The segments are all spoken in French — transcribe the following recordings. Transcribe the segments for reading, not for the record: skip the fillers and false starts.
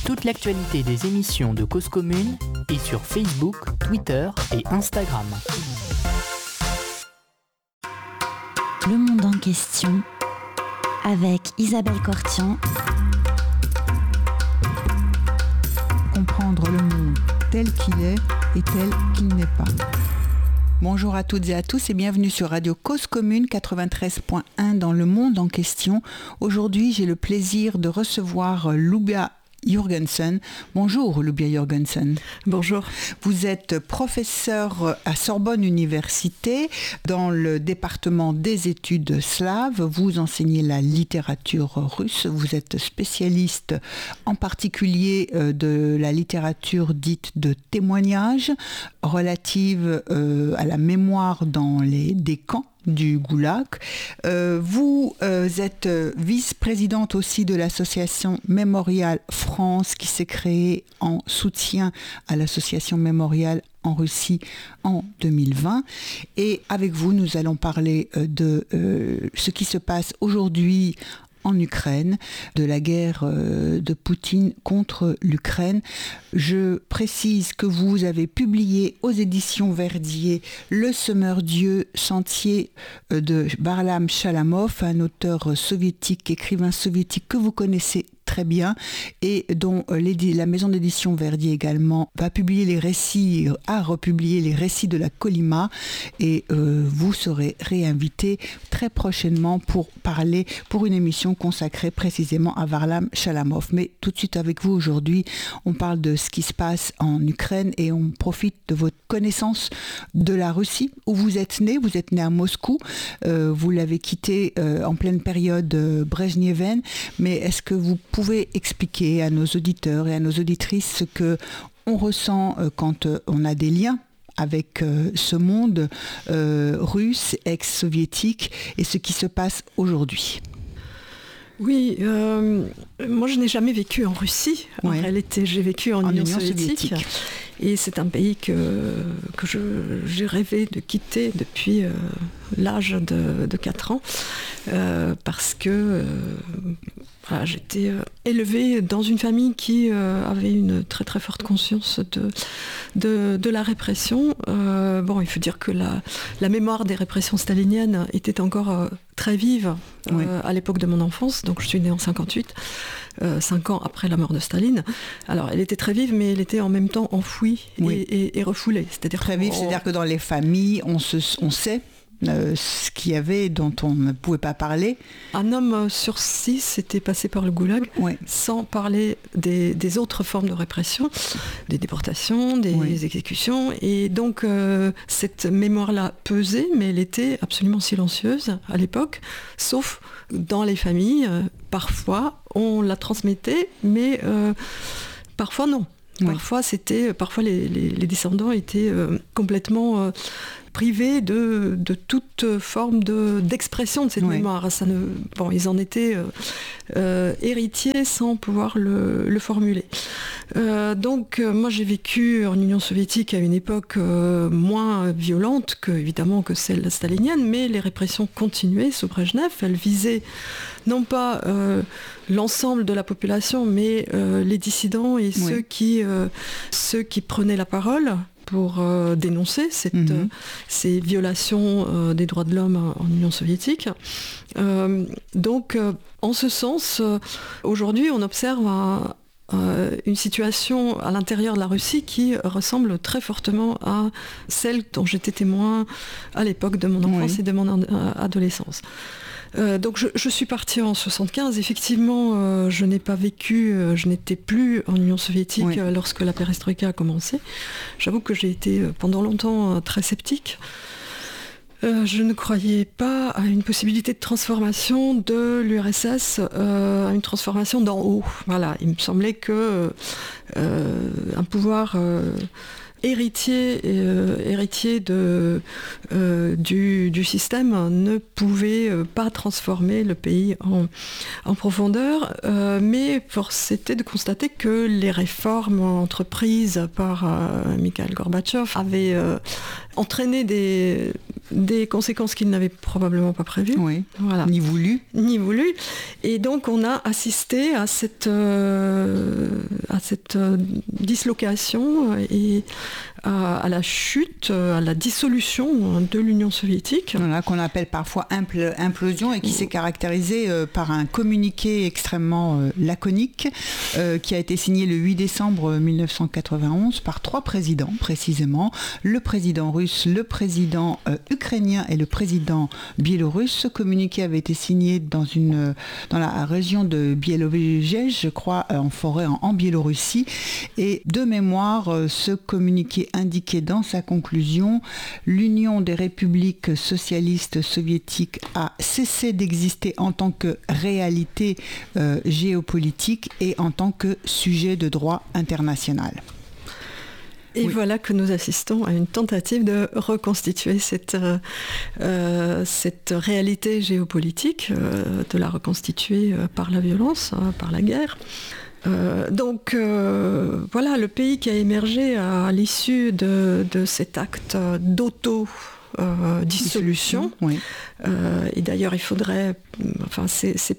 Toute l'actualité des émissions de Cause Commune est sur Facebook, Twitter et Instagram. Le monde en question avec Isabelle Cortian. Comprendre le monde tel qu'il est et tel qu'il n'est pas. Bonjour à toutes et à tous et bienvenue sur Radio Cause Commune 93.1 dans le monde en question. Aujourd'hui, j'ai le plaisir de recevoir Lubia Jurgensen. Bonjour Lubia Jurgensen. Bonjour. Vous êtes professeur à Sorbonne Université dans le département des études slaves. Vous enseignez la littérature russe. Vous êtes spécialiste en particulier de la littérature dite de témoignage relative à la mémoire dans des camps du Goulag. Vous êtes vice-présidente aussi de l'association Mémorial France qui s'est créée en soutien à l'association Mémorial en Russie en 2020. Et avec vous, nous allons parler de ce qui se passe aujourd'hui en Ukraine, de la guerre de Poutine contre l'Ukraine. Je précise que vous avez publié aux éditions Verdier Le Semeur Dieu, Sentier de Varlam Shalamov, un auteur soviétique, écrivain soviétique que vous connaissez très bien et dont la maison d'édition Verdier également va republier les récits de la Kolyma et vous serez réinvité très prochainement pour une émission consacrée précisément à Varlam Shalamov. Mais tout de suite avec vous aujourd'hui, on parle de ce qui se passe en Ukraine et on profite de votre connaissance de la Russie où vous êtes né à Moscou, vous l'avez quitté en pleine période brejnevienne, mais est-ce que vous pouvez expliquer à nos auditeurs et à nos auditrices ce que on ressent quand on a des liens avec ce monde russe, ex-soviétique et ce qui se passe aujourd'hui? Oui, moi je n'ai jamais vécu en Russie. En réalité, j'ai vécu en Union soviétique. Et c'est un pays que j'ai rêvé de quitter depuis l'âge de 4 ans parce que j'étais élevée dans une famille qui avait une très très forte conscience de la répression. Il faut dire que la mémoire des répressions staliniennes était encore très vive à l'époque de mon enfance. Donc je suis née en 58, 5 ans après la mort de Staline. Alors elle était très vive, mais elle était en même temps enfouie et refoulée. C'est-à-dire très vive, c'est-à-dire que dans les familles, on sait ce qu'il y avait dont on ne pouvait pas parler. Un homme sur 6 était passé par le Goulag, sans parler des autres formes de répression, des déportations, des exécutions. Et donc cette mémoire-là pesait, mais elle était absolument silencieuse à l'époque, sauf dans les familles. Parfois, on la transmettait, mais parfois non. Parfois, les descendants étaient complètement privés de toute forme d'expression de cette mémoire. Ils en étaient héritiers sans pouvoir le formuler. Moi, j'ai vécu en Union soviétique à une époque moins violente évidemment que celle stalinienne, mais les répressions continuaient sous Brejnev. Elles visaient non pas l'ensemble de la population, mais les dissidents et ceux qui prenaient la parole pour dénoncer ces violations des droits de l'homme en Union soviétique. En ce sens, aujourd'hui, on observe une situation à l'intérieur de la Russie qui ressemble très fortement à celle dont j'étais témoin à l'époque de mon enfance et de mon adolescence. Je suis partie en 75. Effectivement, je n'étais plus en Union soviétique lorsque la perestroïka a commencé. J'avoue que j'ai été pendant longtemps très sceptique. Je ne croyais pas à une possibilité de transformation de l'URSS, à une transformation d'en haut. Voilà, il me semblait que un pouvoir héritier du système ne pouvait pas transformer le pays en profondeur, mais force était de constater que les réformes entreprises par Mikhail Gorbatchev avaient entraîné des conséquences qu'il n'avait probablement pas prévues. Oui. Voilà. Ni voulu. Et donc on a assisté à cette dislocation et à la chute, à la dissolution de l'Union soviétique. Voilà, qu'on appelle parfois implosion et qui s'est caractérisée par un communiqué extrêmement laconique qui a été signé le 8 décembre 1991 par 3 présidents précisément, le président russe, le président ukrainien et le président biélorusse. Ce communiqué avait été signé dans la région de Biélovezh, je crois, en forêt en Biélorussie. Et de mémoire, ce communiqué indiquait dans sa conclusion: l'Union des républiques socialistes soviétiques a cessé d'exister en tant que réalité géopolitique et en tant que sujet de droit international. Et voilà que nous assistons à une tentative de reconstituer cette réalité géopolitique, de la reconstituer par la violence, par la guerre. Donc voilà, le pays qui a émergé à l'issue de cet acte dissolution. Oui. Et d'ailleurs, il faudrait, c'est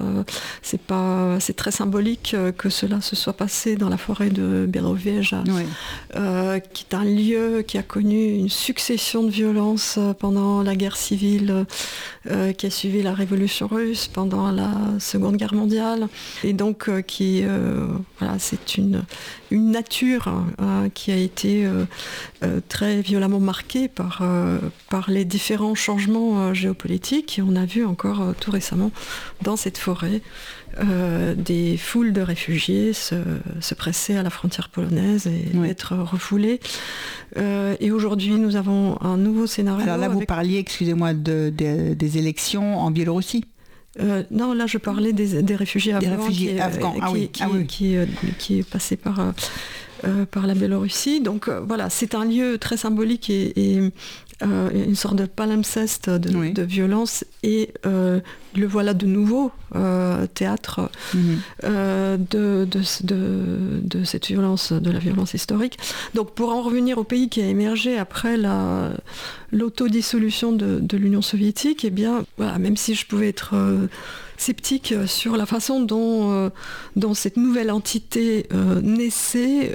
très symbolique que cela se soit passé dans la forêt de Biélovezh, qui est un lieu qui a connu une succession de violences pendant la guerre civile qui a suivi la Révolution russe, pendant la Seconde Guerre mondiale, et donc c'est une nature qui a été très violemment marquée par les différents changements géopolitiques. Et on a vu encore tout récemment dans cette forêt des foules de réfugiés se presser à la frontière polonaise et être refoulés. Et aujourd'hui, nous avons un nouveau scénario. Alors là, vous parliez, excusez-moi, des élections en Biélorussie. Non, là je parlais des réfugiés afghans, qui est passé par la Biélorussie. Donc voilà, c'est un lieu très symbolique et une sorte de palimpseste de violence, et le voilà de nouveau théâtre de cette violence, de la violence historique. Donc pour en revenir au pays qui a émergé après l'autodissolution de l'Union soviétique, eh bien, voilà, même si je pouvais être sceptique sur la façon dont cette nouvelle entité naissait,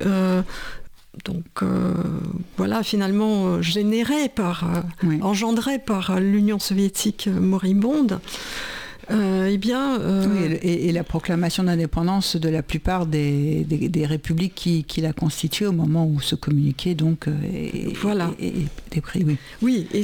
finalement engendrée par l'Union soviétique moribonde, et la proclamation d'indépendance de la plupart des républiques qui la constituaient au moment où ce communiqué est pris. Oui, et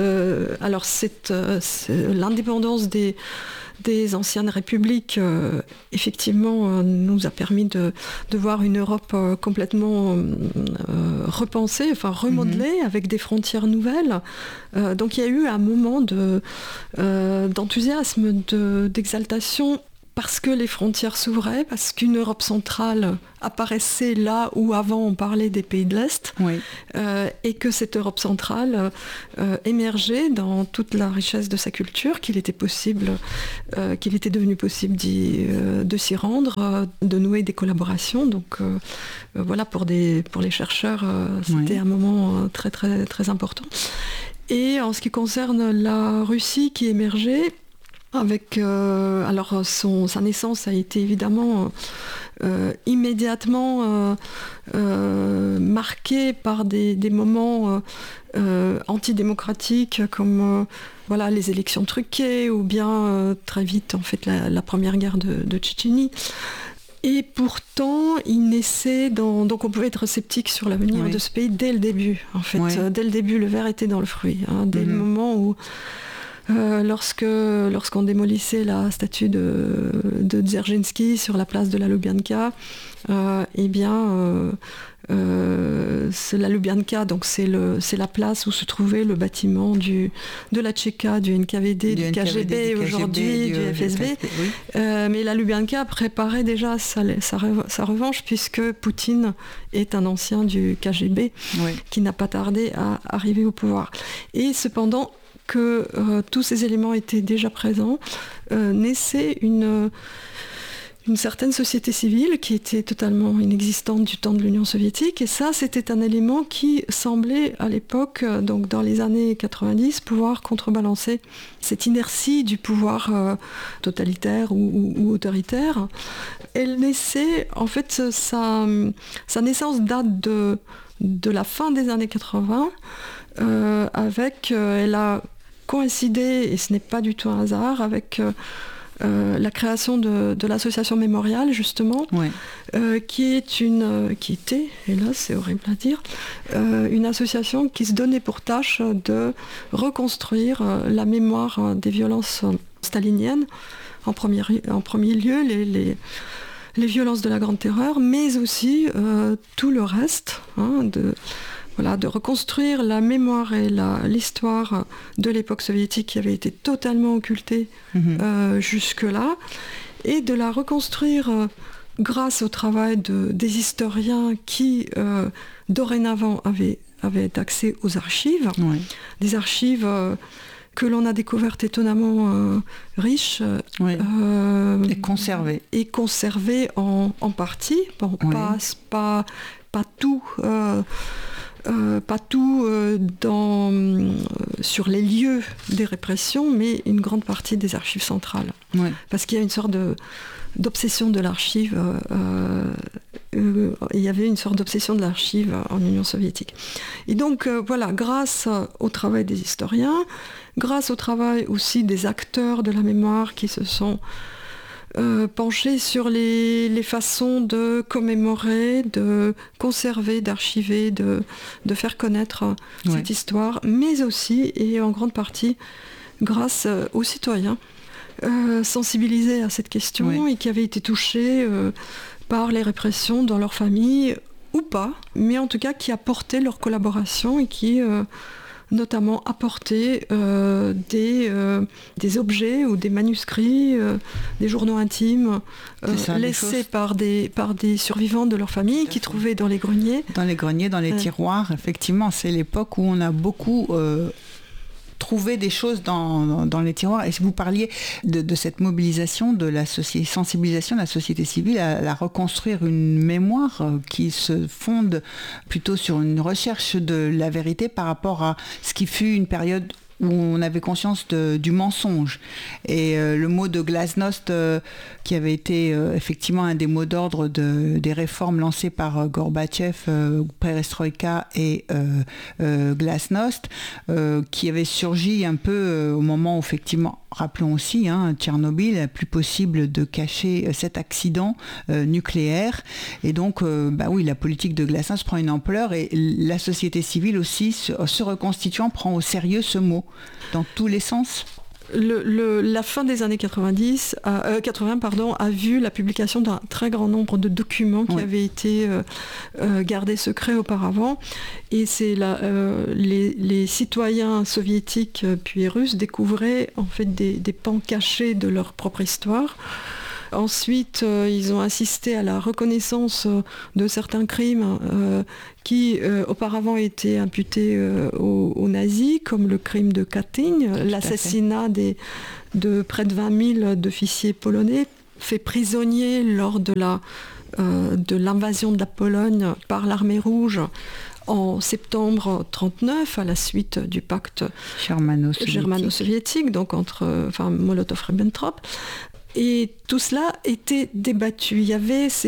l'indépendance des anciennes républiques, effectivement, nous a permis de voir une Europe complètement repensée, remodelée, avec des frontières nouvelles. Donc il y a eu un moment d'enthousiasme, d'exaltation, parce que les frontières s'ouvraient, parce qu'une Europe centrale apparaissait là où avant on parlait des pays de l'Est, et que cette Europe centrale émergeait dans toute la richesse de sa culture, qu'il était devenu possible de s'y rendre, de nouer des collaborations. Donc pour les chercheurs, c'était un moment très très très important. Et en ce qui concerne la Russie qui émergeait, avec sa naissance a été évidemment immédiatement marquée par des moments antidémocratiques comme les élections truquées, ou bien très vite la première guerre de Tchétchénie. Et pourtant, il naissait donc on pouvait être sceptique sur l'avenir de ce pays dès le début. Dès le début, le verre était dans le fruit. Dès le moment où lorsqu'on démolissait la statue de Dzerzhinsky sur la place de la Loubianka, la Loubianka, donc c'est la place où se trouvait le bâtiment de la Tchéka, du NKVD, du KGB aujourd'hui, du FSB. Mais la Loubianka préparait déjà sa revanche, puisque Poutine est un ancien du KGB qui n'a pas tardé à arriver au pouvoir. Et cependant, que tous ces éléments étaient déjà présents, naissait une certaine société civile qui était totalement inexistante du temps de l'Union soviétique. Et ça, c'était un élément qui semblait à l'époque, donc dans les années 90, pouvoir contrebalancer cette inertie du pouvoir totalitaire ou autoritaire. Elle naissait, en fait, sa naissance date de la fin des années 80, elle a coïncidé, et ce n'est pas du tout un hasard, avec la création de l'association Mémorial, justement, qui était, hélas, c'est horrible à dire, une association qui se donnait pour tâche de reconstruire la mémoire des violences staliniennes, en premier lieu les violences de la Grande Terreur, mais aussi tout le reste, de reconstruire la mémoire et l'histoire de l'époque soviétique qui avait été totalement occultée jusque-là, et de la reconstruire grâce au travail des historiens qui, dorénavant, avaient accès aux archives, des archives que l'on a découvertes étonnamment riches. Et conservées. En partie. Bon, pas tout... pas tout sur les lieux des répressions, mais une grande partie des archives centrales. Parce qu'il y a une sorte d'obsession de l'archive. Il y avait une sorte d'obsession de l'archive en Union soviétique. Et donc, grâce au travail des historiens, grâce au travail aussi des acteurs de la mémoire qui se sont penchés sur les façons de commémorer, de conserver, d'archiver, de faire connaître cette histoire, mais aussi, et en grande partie, grâce aux citoyens sensibilisés à cette question et qui avaient été touchés par les répressions dans leur famille, ou pas, mais en tout cas qui apportaient leur collaboration et qui... notamment apporter des objets ou des manuscrits, des journaux intimes laissés par des survivants de leur famille qui trouvaient dans les greniers. Dans les greniers, dans les tiroirs, effectivement, c'est l'époque où on a beaucoup trouvé des choses dans les tiroirs. Et si vous parliez de cette mobilisation, de la sensibilisation de la société civile à reconstruire une mémoire qui se fonde plutôt sur une recherche de la vérité par rapport à ce qui fut une période où on avait conscience du mensonge. Et le mot de glasnost, qui avait été effectivement un des mots d'ordre des réformes lancées par Gorbatchev, Perestroïka et glasnost, qui avait surgi un peu au moment où, effectivement, rappelons aussi, Tchernobyl, plus possible de cacher cet accident nucléaire. Et donc, la politique de glasnost prend une ampleur, et la société civile aussi, se reconstituant, prend au sérieux ce mot, dans tous les sens. La fin des années 80 a vu la publication d'un très grand nombre de documents qui avaient été gardés secrets auparavant, et c'est les citoyens soviétiques puis russes découvraient en fait des pans cachés de leur propre histoire. Ensuite, ils ont assisté à la reconnaissance de certains crimes qui auparavant étaient imputés aux nazis, comme le crime de Katyń, l'assassinat de près de 20 000 d'officiers polonais faits prisonniers lors de l'invasion de la Pologne par l'armée rouge en septembre 1939, à la suite du pacte germano-soviétique, donc entre Molotov-Ribbentrop. Et tout cela était débattu. Il y a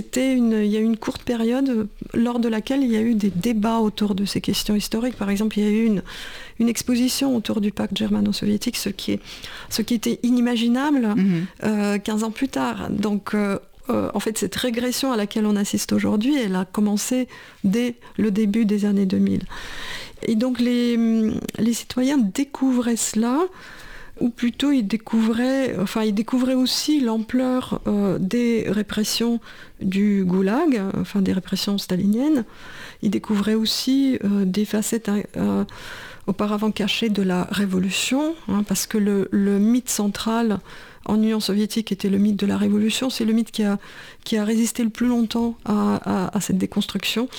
eu une courte période lors de laquelle il y a eu des débats autour de ces questions historiques. Par exemple, il y a eu une exposition autour du pacte germano-soviétique, ce qui était inimaginable 15 ans plus tard. Donc, en fait, cette régression à laquelle on assiste aujourd'hui, elle a commencé dès le début des années 2000. Et donc, les citoyens découvraient cela, ou plutôt ils découvraient aussi l'ampleur des répressions du goulag, des répressions staliniennes. Ils découvraient aussi des facettes auparavant cachées de la révolution, parce que le mythe central en Union soviétique était le mythe de la révolution. C'est le mythe qui a résisté le plus longtemps à cette déconstruction,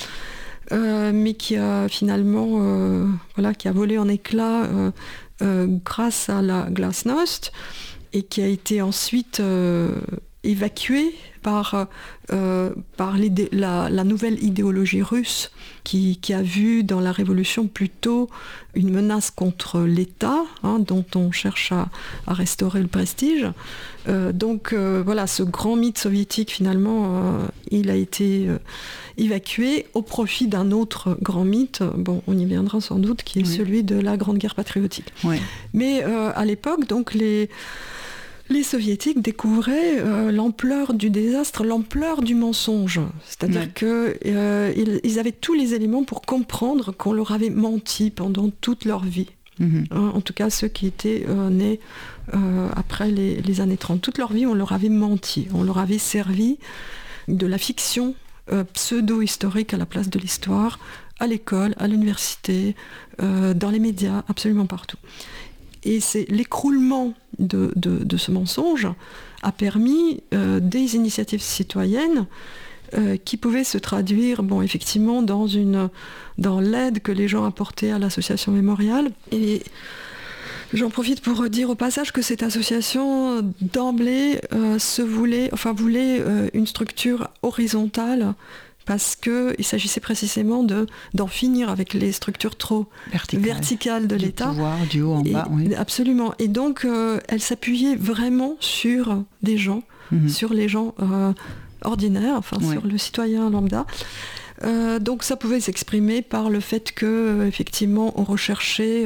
mais qui a finalement qui a volé en éclats grâce à la glasnost, et qui a été ensuite évacué par la nouvelle idéologie russe qui a vu dans la révolution plutôt une menace contre l'État, dont on cherche à restaurer le prestige. Donc ce grand mythe soviétique, finalement, il a été évacué au profit d'un autre grand mythe, on y viendra sans doute, qui est celui de la Grande Guerre patriotique. Oui. Mais à l'époque, donc, les soviétiques découvraient l'ampleur du désastre, l'ampleur du mensonge. C'est-à-dire qu'ils avaient tous les éléments pour comprendre qu'on leur avait menti pendant toute leur vie. En tout cas, ceux qui étaient nés après les années 30. Toute leur vie, on leur avait menti. On leur avait servi de la fiction pseudo-historique à la place de l'histoire, à l'école, à l'université, dans les médias, absolument partout. Et c'est l'écroulement de ce mensonge a permis des initiatives citoyennes qui pouvaient se traduire, effectivement, dans l'aide que les gens apportaient à l'association mémoriale. Et j'en profite pour dire au passage que cette association, d'emblée, voulait une structure horizontale, parce qu'il s'agissait précisément d'en finir avec les structures trop verticales de l'État. Du pouvoir, du haut en bas, oui. Absolument. Et donc, elle s'appuyait vraiment sur des gens, sur les gens ordinaires, sur le citoyen lambda. Donc ça pouvait s'exprimer par le fait que effectivement on recherchait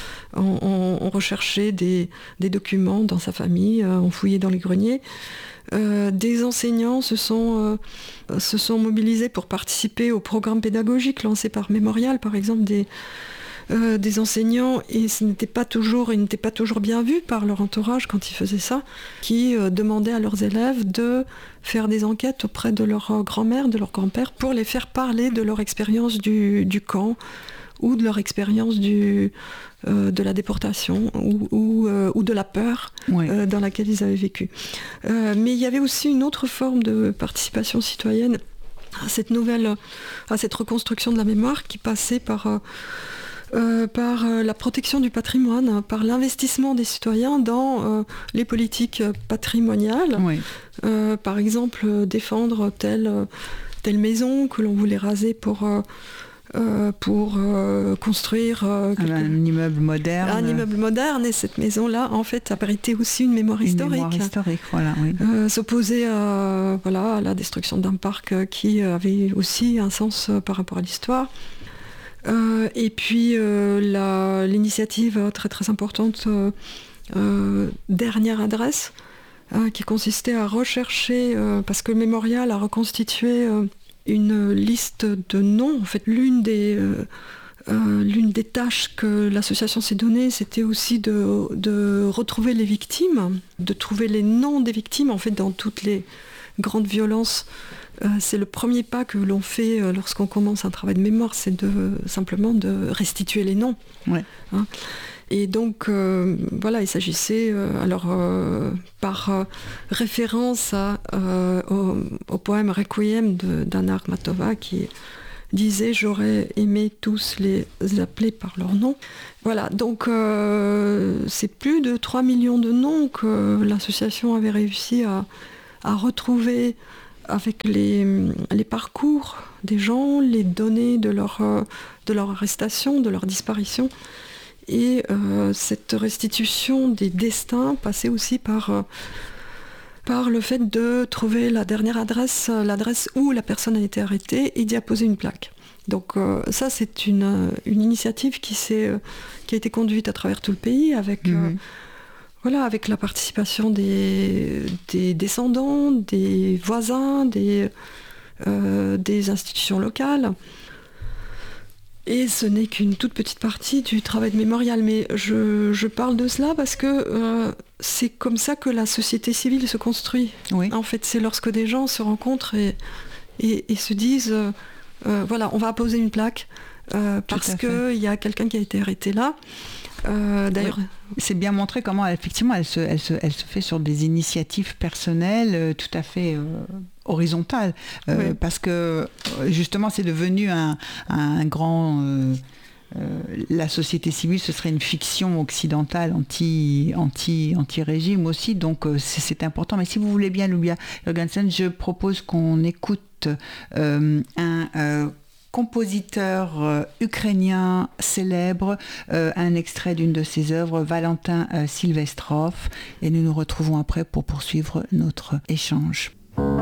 des documents dans sa famille, on fouillait dans les greniers. Des enseignants se sont mobilisés pour participer au programme pédagogique lancé par Mémorial, par exemple, des enseignants, et ils n'étaient pas toujours bien vus par leur entourage quand ils faisaient ça, qui demandaient à leurs élèves de faire des enquêtes auprès de leur grand-mère, de leur grand-père, pour les faire parler de leur expérience du camp, ou de leur expérience de la déportation, ou de la peur dans laquelle ils avaient vécu. Mais il y avait aussi une autre forme de participation citoyenne à cette reconstruction de la mémoire qui passait par la protection du patrimoine, par l'investissement des citoyens dans les politiques patrimoniales. Oui. Par exemple, défendre telle maison que l'on voulait raser pour construire un immeuble moderne. Un immeuble moderne, et cette maison-là, en fait, abritait aussi une mémoire historique. Une mémoire historique, voilà, oui. S'opposer à la destruction d'un parc qui avait aussi un sens par rapport à l'histoire. Et puis l'initiative très très importante Dernière Adresse, qui consistait à rechercher, parce que le Mémorial a reconstitué une liste de noms. En fait, l'une des tâches que l'association s'est donnée, c'était aussi de retrouver les victimes, de trouver les noms des victimes. En fait, dans toutes les grandes violences, c'est le premier pas que l'on fait lorsqu'on commence un travail de mémoire, c'est simplement de restituer les noms. Ouais. Et donc, il s'agissait, par référence au poème Requiem d'Anna Akhmatova, qui disait « J'aurais aimé tous les appeler par leur nom ». Voilà, donc c'est plus de 3 millions de noms que l'association avait réussi à retrouver avec les parcours des gens, les données de leur arrestation, de leur disparition. Et cette restitution des destins passait aussi par le fait de trouver la dernière adresse, l'adresse où la personne a été arrêtée, et d'y apposer une plaque. Donc ça, c'est une initiative qui a été conduite à travers tout le pays avec la participation des descendants, des voisins, des institutions locales. Et ce n'est qu'une toute petite partie du travail de Mémorial, mais je parle de cela parce que c'est comme ça que la société civile se construit. Oui. En fait, c'est lorsque des gens se rencontrent et se disent on va apposer une plaque parce qu'il y a quelqu'un qui a été arrêté là. D'ailleurs, c'est bien montré comment effectivement elle se fait sur des initiatives personnelles tout à fait horizontales, parce que justement c'est devenu un grand la société civile, ce serait une fiction occidentale anti-régime aussi, donc c'est important. Mais si vous voulez bien, Lubia Jorgensen, je propose qu'on écoute un compositeur ukrainien célèbre, un extrait d'une de ses œuvres, Valentin Silvestrov, et nous nous retrouvons après pour poursuivre notre échange.